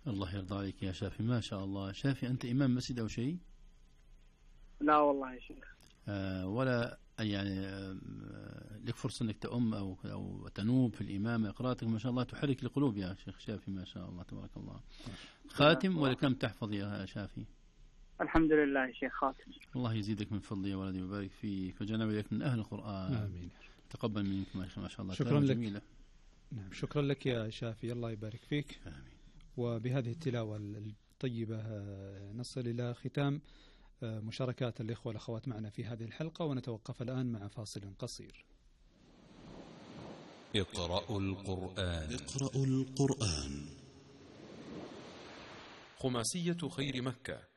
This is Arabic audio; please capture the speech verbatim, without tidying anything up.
الله يرضى عليك يا شافي، ما شاء الله. شافي أنت إمام مسجد أو شيء؟ لا والله يا شيخ. آه ولا يعني آه لك فرصة أنك تأم أو أو تنوب في الإمامة؟ قراءتك ما شاء الله تحرك القلوب يا شيخ شافي، ما شاء الله تبارك الله. خاتم ولا كم تحفظ يا شافي؟ الحمد لله يا شيخ خاتم. الله يزيدك من فضله يا ولدي ويبارك فيك وجعلنا إليك من أهل القرآن. آمين. تقبل منك ما شاء الله. شكرا لك. جميلة. نعم شكرا لك يا شافي، الله يبارك فيك. آمين. وبهذه التلاوة الطيبة نصل إلى ختام مشاركات الإخوة والأخوات معنا في هذه الحلقة، ونتوقف الآن مع فاصل قصير. اقرأوا القرآن. اقرأوا القرآن. خماسية خير مكة